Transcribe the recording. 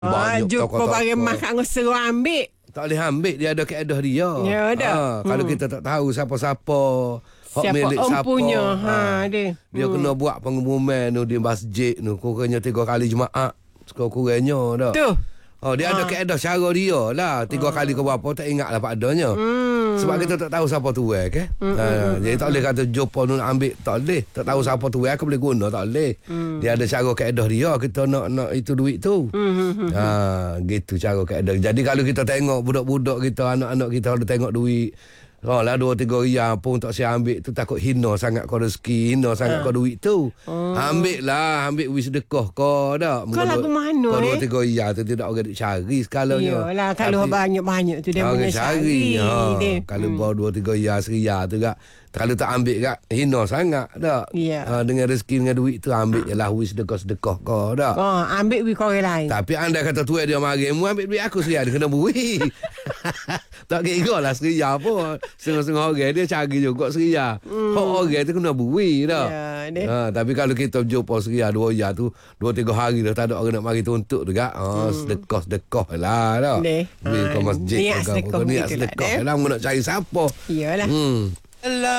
Jumpa barang makan seru ambil. Tak boleh ambil, dia ada kaedah dia. Ya, ada. Kalau kita tak tahu siapa-siapa, hak Siapa milik siapa. empunya. Dia kena buat pengumuman tu di masjid tu. Kurangnya 3 kali Jumaat. Sekurang-kurangnya dah. Tu. Dia ada kaedah cara dia lah. 3 kali ke berapa tak ingat lah padanya. Sebab kita tak tahu siapa tu ke. Jadi tak boleh kata jumpa nak ambil. Tak boleh. Tak tahu siapa tu aku boleh guna. Tak boleh. Dia ada cara kaedah dia. Kita nak itu duit tu. Gitu cara kaedah. Jadi kalau kita tengok budak-budak kita, anak-anak kita ada tengok duit, lah 2-3 riyal pun tak saya ambil tu, takut hina sangat kau rezeki, hina sangat kau duit tu. Ambil wis sedekah kau dah. Kau lagu mana 2-3 riyal tu tidak orang cari skalanya. Yalah, kalau banyak-banyak tu dia punya cari. Kalau bawa 2-3 riyal serial tu gak, kalau tak ambil gak hina sangat dah. Dengan rezeki dengan duit tu ambil je lah, wis sedekah kau dah. Ambil wis kau orang lain. Tapi anda kata tuan dia mari, mu ambil duit aku serial, dia kena bui. Tak kira lah serial pun. Setengah-setengah orang dia cari juga serial. Orang tu kena bui dah. Tapi kalau kita jumpa serial 2 riyal tu 2-3 hari dah tak ada orang nak mari tuntut juga. Sedekah lah dah. Bui ke masjid. Niat sedekah lah. Mu nak cari siapa? Iyalah.